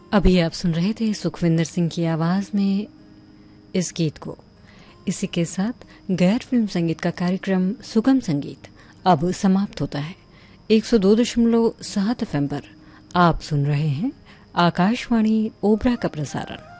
अभी आप सुन रहे थे सुखविंदर सिंह की आवाज में इस गीत को। इसी के साथ गैर फिल्म संगीत का कार्यक्रम सुगम संगीत अब समाप्त होता है। 102.7 FM पर आप सुन रहे हैं आकाशवाणी ओबरा का प्रसारण।